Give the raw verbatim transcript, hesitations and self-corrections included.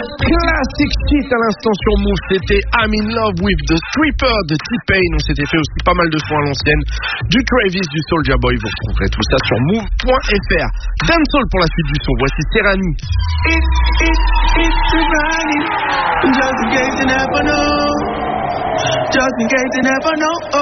Classic shit à l'instant sur Move, c'était I'm in love with the stripper de T-Pain. On s'était fait aussi pas mal de fois à l'ancienne. Du Travis, du Soulja Boy, vous retrouverez tout ça sur move point f r. Dancehall pour la suite du son, voici Serrani. It, it, it's Serrani. Just in case you never know. Just in case you never know.